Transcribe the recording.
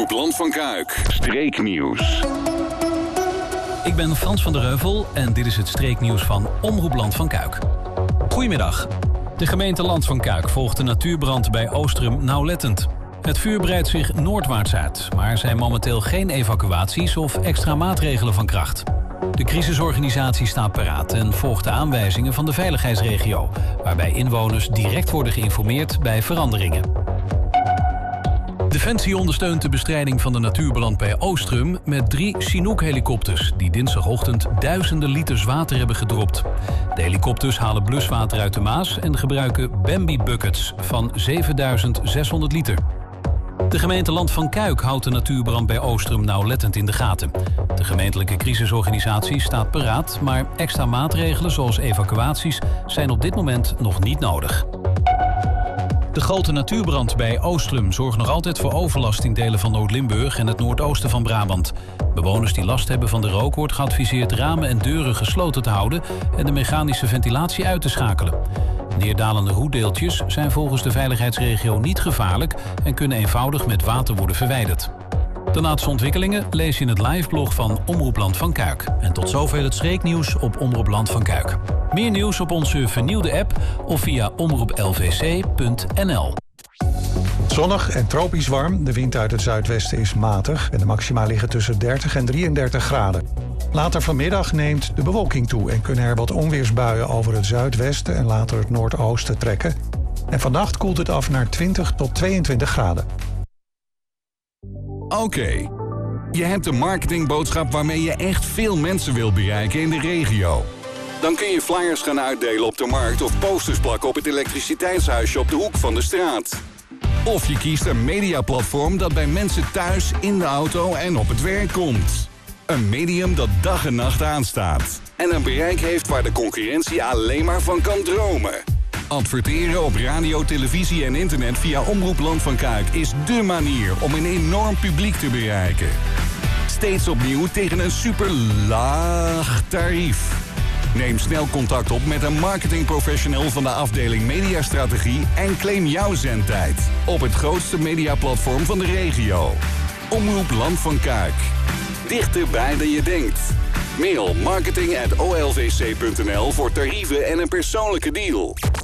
Omroep Land van Kuik. Streeknieuws. Ik ben Frans van der Heuvel en dit is het streeknieuws van Omroep Land van Kuik. Goedemiddag. De gemeente Land van Kuik volgt de natuurbrand bij Oostrum nauwlettend. Het vuur breidt zich noordwaarts uit, maar er zijn momenteel geen evacuaties of extra maatregelen van kracht. De crisisorganisatie staat paraat en volgt de aanwijzingen van de veiligheidsregio, waarbij inwoners direct worden geïnformeerd bij veranderingen. Defensie ondersteunt de bestrijding van de natuurbrand bij Oostrum met 3 Chinook-helikopters die dinsdagochtend duizenden liters water hebben gedropt. De helikopters halen bluswater uit de Maas en gebruiken Bambi-buckets van 7600 liter. De gemeente Land van Kuik houdt de natuurbrand bij Oostrum nauwlettend in de gaten. De gemeentelijke crisisorganisatie staat paraat, maar extra maatregelen zoals evacuaties zijn op dit moment nog niet nodig. De grote natuurbrand bij Oostrum zorgt nog altijd voor overlast in delen van Noord-Limburg en het noordoosten van Brabant. Bewoners die last hebben van de rook wordt geadviseerd ramen en deuren gesloten te houden en de mechanische ventilatie uit te schakelen. Neerdalende roetdeeltjes zijn volgens de veiligheidsregio niet gevaarlijk en kunnen eenvoudig met water worden verwijderd. De laatste ontwikkelingen lees je in het liveblog van Omroep Land van Kuik. En tot zover het streeknieuws op Omroep Land van Kuik. Meer nieuws op onze vernieuwde app of via omroeplvc.nl. Zonnig en tropisch warm. De wind uit het zuidwesten is matig en de maxima liggen tussen 30 en 33 graden. Later vanmiddag neemt de bewolking toe en kunnen er wat onweersbuien over het zuidwesten en later het noordoosten trekken. En vannacht koelt het af naar 20 tot 22 graden. Oké. Je hebt een marketingboodschap waarmee je echt veel mensen wil bereiken in de regio. Dan kun je flyers gaan uitdelen op de markt of posters plakken op het elektriciteitshuisje op de hoek van de straat. Of je kiest een mediaplatform dat bij mensen thuis, in de auto en op het werk komt. Een medium dat dag en nacht aanstaat. En een bereik heeft waar de concurrentie alleen maar van kan dromen. Adverteren op radio, televisie en internet via Omroep Land van Kuik is dé manier om een enorm publiek te bereiken. Steeds opnieuw tegen een super laag tarief. Neem snel contact op met een marketingprofessional van de afdeling Mediastrategie en claim jouw zendtijd op het grootste mediaplatform van de regio. Omroep Land van Kuik. Dichterbij dan je denkt. Mail marketing@olvc.nl voor tarieven en een persoonlijke deal.